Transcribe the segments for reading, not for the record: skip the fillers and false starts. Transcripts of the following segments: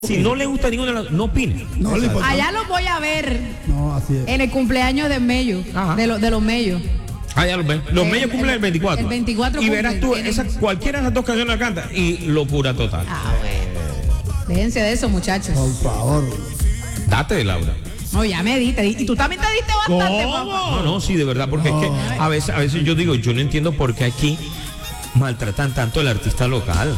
Si no le gusta ninguna de las, no opine. No, allá los voy a ver. No, así es. En el cumpleaños de Mello. De los Mellos. Ah, ya los ven. Los Mellos cumplen el 24. El 24 y verás tú, tienen... cualquiera de esas dos canciones la canta y locura total. Ah, bueno. Déjense de eso, muchachos. Por favor. Date, Laura. No, ya me diste. Y tú también te diste bastante, papá. No, sí, de verdad, porque es que a veces yo digo, yo no entiendo por qué aquí maltratan tanto al artista local.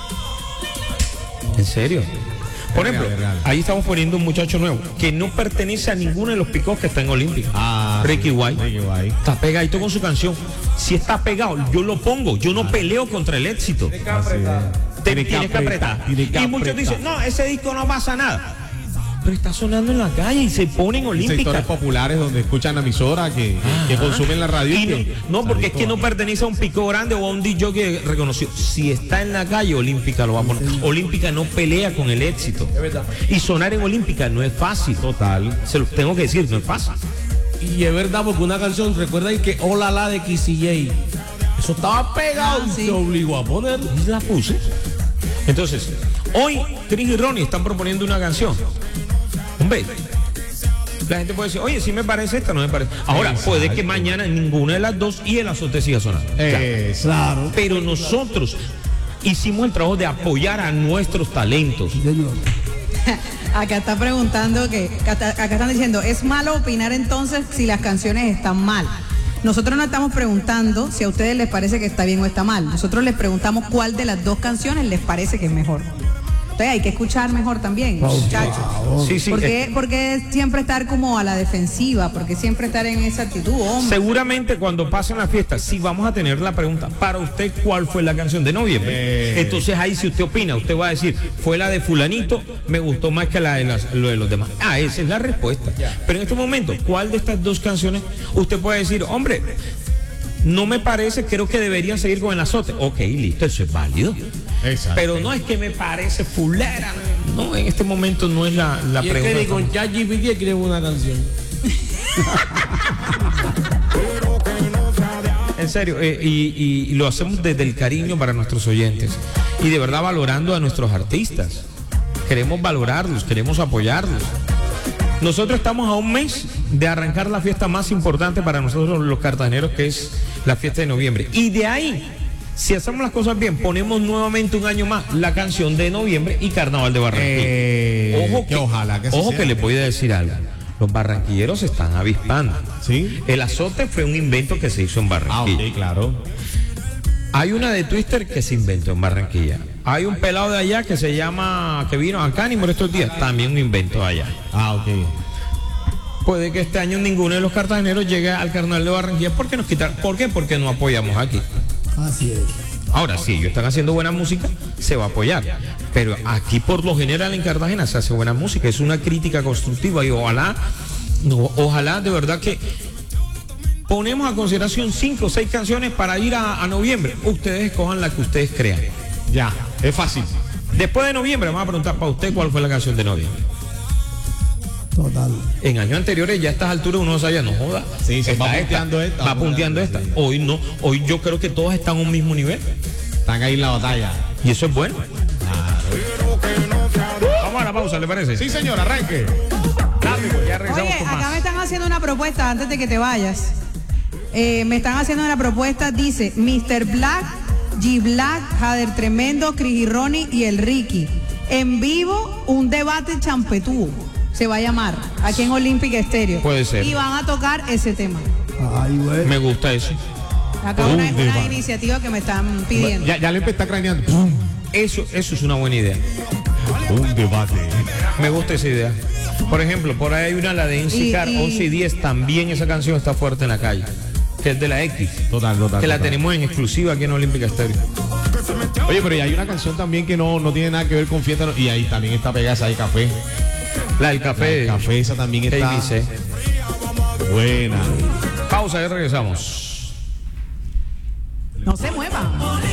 En serio. Por ejemplo, ahí estamos poniendo un muchacho nuevo que no pertenece a ninguno de los picos que está en Olímpica. Ricky White. Está pegadito con su canción. Si está pegado, yo lo pongo. Yo no peleo contra el éxito. Tienes que apretar. Y muchos dicen, no, ese disco no pasa nada. Pero está sonando en la calle y se pone en Olímpica. Sectores populares donde escuchan emisora que consumen la radio. No, porque es que no pertenece a un pico grande o a un DJ que reconoció. Si está en la calle, Olímpica lo va a poner. Olímpica no pelea con el éxito. Es verdad. Y sonar en Olímpica no es fácil. Total. Se lo tengo que decir, no es fácil. Y es verdad, porque una canción, recuerdan que Hola La de Kissy J, eso estaba pegado y sí. se obligó a poner. Y la puse. Entonces, hoy Chris y Ronnie están proponiendo una canción. Hombre, la gente puede decir, oye, si me parece esta, no me parece. Ahora, puede que mañana ninguna de las dos y el azote siga sonando. Claro. Pero nosotros hicimos el trabajo de apoyar a nuestros talentos. Señor. Acá está preguntando acá están diciendo, ¿es malo opinar entonces si las canciones están mal? Nosotros no estamos preguntando si a ustedes les parece que está bien o está mal. Nosotros les preguntamos cuál de las dos canciones les parece que es mejor. Entonces hay que escuchar mejor también, muchachos. Sí, porque siempre estar como a la defensiva, porque siempre estar en esa actitud, hombre. Seguramente cuando pasen las fiestas, sí vamos a tener la pregunta, para usted, ¿cuál fue la canción de noviembre? Entonces ahí si usted opina, usted va a decir, fue la de fulanito, me gustó más que la de lo de los demás. Esa es la respuesta. Pero en este momento, ¿cuál de estas dos canciones usted puede decir, hombre, no me parece, creo que deberían seguir con el azote? Ok, listo, eso es válido. Exacto. Pero no es que me parece fulera. No, en este momento no es la Y pregunta. es que con ChatGPT escribe una canción. En serio, y lo hacemos desde el cariño para nuestros oyentes. Y de verdad valorando a nuestros artistas. Queremos valorarlos, queremos apoyarlos. Nosotros estamos a un mes de arrancar la fiesta más importante para nosotros los cartageneros, que es la fiesta de noviembre. Y de ahí, si hacemos las cosas bien, ponemos nuevamente un año más la canción de noviembre y Carnaval de Barranquilla. Ojalá que ojo sea. que les voy a decir algo. Los barranquilleros se están avispando. ¿Sí? El azote fue un invento que se hizo en Barranquilla. Claro. Hay una de Twister que se inventó en Barranquilla. Hay un pelado de allá que se llama, que vino acá ni por estos días, también un invento allá. Ok. Puede que este año ninguno de los cartageneros llegue al Carnaval de Barranquilla porque nos quitan. ¿Por qué? Porque no apoyamos aquí. Así es. Ahora, si ellos están haciendo buena música, se va a apoyar. Pero aquí por lo general en Cartagena se hace buena música. Es una crítica constructiva y ojalá de verdad que ponemos a consideración 5 o 6 canciones para ir a noviembre. Ustedes escojan la que ustedes crean. Ya, es fácil. Después de noviembre vamos a preguntar para usted cuál fue la canción de noviembre. Total. En años anteriores ya a estas alturas uno no sabía, no joda. Sí, se va punteando esta. Va punteando esta. Hoy no, hoy yo creo que todos están a un mismo nivel. Están ahí en la batalla. Y eso es bueno. Vamos a la pausa, ¿le parece? Sí, señor, arranque. Ya regresamos Oye, con acá más. me están haciendo una propuesta antes de que te vayas. Me están haciendo una propuesta, dice Mr. Black, G Black, Jader Tremendo, Chris y Ronnie y el Ricky. En vivo, un debate champetúo. Se va a llamar aquí en Olympic Stereo. Puede ser. Y van a tocar ese tema. Ay, güey. Me gusta eso. Acá una iniciativa que me están pidiendo. Ya le está craneando. Eso es una buena idea. Un debate. Me gusta esa idea. Por ejemplo, por ahí hay una, la de Insicar, 11 y 10, también esa canción está fuerte en la calle, que es de la X. Total. Que la tenemos en exclusiva aquí en Olímpica Stereo. Oye, pero hay una canción también que no tiene nada que ver con fiesta, y ahí también está pegada esa de Café. La del café. El Café, esa también está ABC. buena. Pausa, ya regresamos. No se muevan.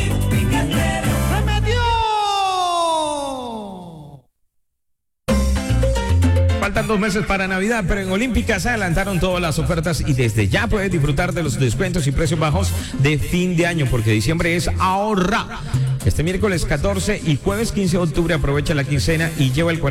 Faltan 2 meses para Navidad, pero en Olímpica se adelantaron todas las ofertas y desde ya puedes disfrutar de los descuentos y precios bajos de fin de año, porque diciembre es ahorrar. Este miércoles 14 y jueves 15 de octubre aprovecha la quincena y lleva el